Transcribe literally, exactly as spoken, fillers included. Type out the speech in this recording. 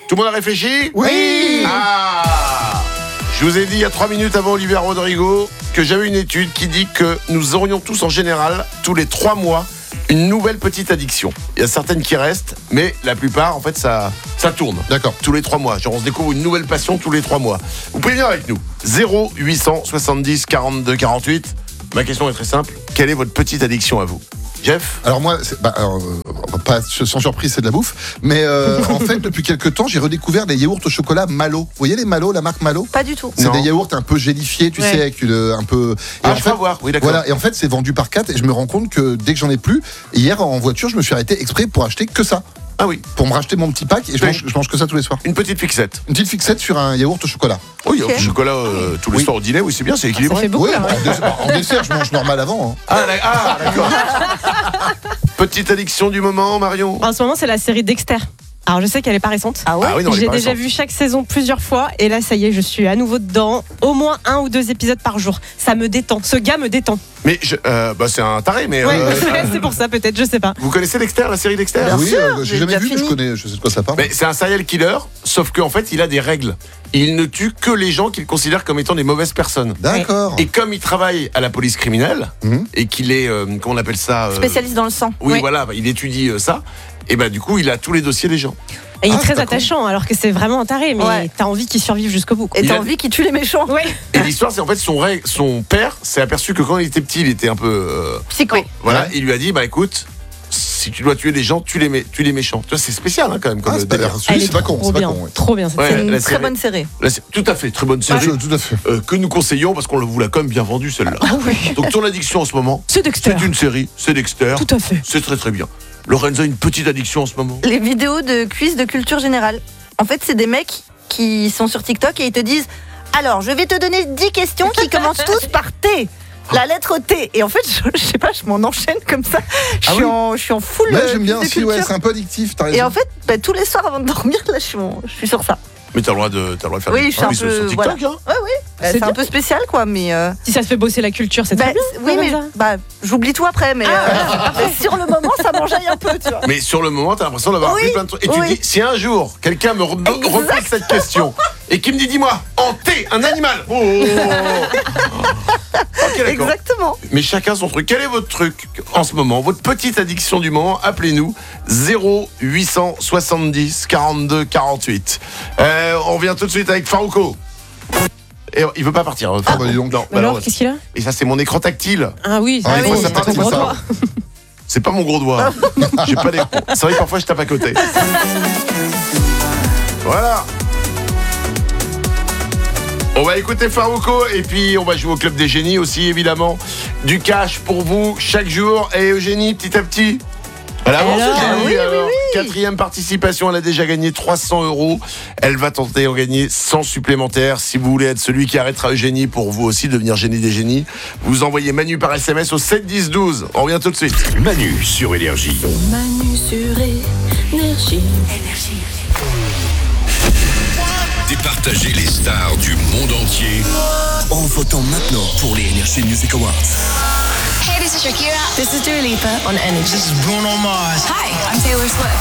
Tout le monde a réfléchi ? Oui. Ah. Je vous ai dit il y a trois minutes avant Olivier Rodrigo que j'avais une étude qui dit que nous aurions tous en général, tous les trois mois, une nouvelle petite addiction. Il y a certaines qui restent, mais la plupart, en fait, ça, ça tourne. D'accord. Tous les trois mois. Genre, on se découvre une nouvelle passion tous les trois mois. Vous pouvez venir avec nous. zéro huit cent soixante-dix quarante-deux quarante-huit. Ma question est très simple. Quelle est votre petite addiction à vous ? Jeff ? Alors moi, c'est, bah, alors, euh, pas sans surprise, c'est de la bouffe. Mais euh, en fait, depuis quelques temps, j'ai redécouvert les yaourts au chocolat Malo. Vous voyez les Malo, la marque Malo ? Pas du tout. C'est Non. des yaourts un peu gélifiés, tu Ouais. sais, avec une, un peu. Et Ah, en je fait, peux voir. Oui, d'accord. voilà. Et en fait, c'est vendu par quatre. Et je me rends compte que dès que j'en ai plus, hier en voiture, je me suis arrêté exprès pour acheter que ça, Ah oui, pour me racheter mon petit pack. Et je Oui. mange, je mange que ça tous les soirs. une petite fixette. Une petite fixette sur un yaourt au chocolat. Oui, Ok. au chocolat euh, tous les Oui. soirs au dîner, oui, c'est bien, c'est Ça équilibré. fait beaucoup Oui, là. bah, Ouais. en, dessert, en dessert, je mange normal avant. hein. Ah, d'ac- ah, d'accord. Petite addiction du moment, Marion. En ce moment, c'est la série Dexter. Alors, je sais qu'elle est pas récente. Ah ouais. Ah oui, non, elle est J'ai pas déjà récente. vu chaque saison plusieurs fois et là ça y est je suis à nouveau dedans, au moins un ou deux épisodes par jour. Ça me détend, ce gars me détend. Mais je, euh, bah, c'est un taré, mais Ouais, euh, c'est pour ça peut-être, je sais pas. vous connaissez Dexter, la série Dexter ? Bien oui, sûr, euh, j'ai j'ai jamais déjà vu, mais je fini. connais, je sais de quoi ça parle. Mais c'est un serial killer, sauf qu'en fait, il a des règles. Il ne tue que les gens qu'il considère comme étant des mauvaises personnes. D'accord. Et comme il travaille à la police criminelle, Mhm. et qu'il est, euh, comment on appelle ça euh, Spécialiste dans le sang. Oui, Oui. voilà, bah, il étudie euh, ça. Et bah du coup, il a tous les dossiers des gens. Et il est Ah, très d'accord. attachant alors que c'est vraiment un taré, mais Ouais. t'as envie qu'il survive jusqu'au bout. quoi. Et Il t'as a- envie qu'il tue les méchants. Ouais. Et l'histoire, c'est en fait son, rè- son père s'est aperçu que quand il était petit, il était un peu... euh, Psycho. voilà, Ouais. il lui a dit, bah écoute, si tu dois tuer les gens, tue les, mé- tue les méchants. Tu vois, c'est spécial hein, quand même comme Ah, euh, c'est pas, délire. Elle c'est est pas con, trop c'est pas bien, con. ouais. trop bien cette Ouais. série. C'est une la très série. bonne série. Là, c'est tout à fait, très bonne série. Je- tout à fait. euh, que nous conseillons parce qu'on vous l'a quand même bien vendue celle-là. Ah oui. Donc ton addiction en ce moment, C'est Dexter. c'est une série, c'est Dexter, Tout à fait. c'est très très bien. Lorenza a une petite addiction en ce moment. Les vidéos de quiz de culture générale. En fait, c'est des mecs qui sont sur TikTok et ils te disent alors, je vais te donner dix questions qui commencent tous par T. La lettre T. Et en fait, je, je sais pas, je m'en enchaîne comme ça. Je Ah suis, oui. en, je suis en full. Ouais, euh, j'aime bien quiz de aussi, ouais, culture. c'est un peu addictif, t'as raison. Et en fait, bah, tous les soirs avant de dormir, là, je suis, en- je suis sur ça. Mais t'as le droit de, t'as le droit de faire Oui, des je suis un quiz peu- sur TikTok. voilà. Hein. Ouais, oui. Bah, C'est c'est un bien. peu spécial, quoi, mais. euh, Si ça se fait bosser la culture, c'est bah, très bien. oui, mais Lorenza. bah, j'oublie tout après, mais, euh, mais sur le moment, ça m'enjaille un peu, tu vois. Mais sur le moment, t'as l'impression d'avoir Oui, appris plein de trucs. Et tu oui. te dis, si un jour, quelqu'un me re- Exact. repose cette question et qui me dit, dis-moi, en T, un animal. Oh, oh, oh. Ok, d'accord. Exactement. Mais chacun son truc. Quel est votre truc en ce moment? Votre petite addiction du moment? Appelez-nous zéro huit cent soixante-dix quarante-deux quarante-huit. Euh, on revient tout de suite avec Farouko. Et il veut pas partir. hein, Ah, Farouko. bah, dis donc. Non, bah Alors, alors, qu'est-ce qu'il a et ça, c'est mon écran tactile. Ah oui, Ah, ah il oui, faut ça c'est part, ton c'est gros ça. doigt. C'est pas mon gros doigt. J'ai pas les... C'est vrai que parfois je tape à côté. Voilà. On va écouter Farouko et puis on va jouer au Club des Génies aussi évidemment. Du cash pour vous chaque jour. Et Eugénie, petit à petit. Elle avance, Alors, Eugénie. oui, oui, Alors, oui. quatrième participation, elle a déjà gagné trois cents euros. Elle va tenter d'en gagner cent supplémentaires. Si vous voulez être celui qui arrêtera Eugénie pour vous aussi devenir génie des génies, vous envoyez Manu par S M S au sept dix douze. On revient tout de suite. Manu sur Énergie. Manu sur Énergie. Départager les stars du monde entier en votant maintenant pour les Energy Music Awards. Hey, this is Shakira. This is Dua Lipa on Energy. This is Bruno Mars. Hi, I'm Taylor Swift.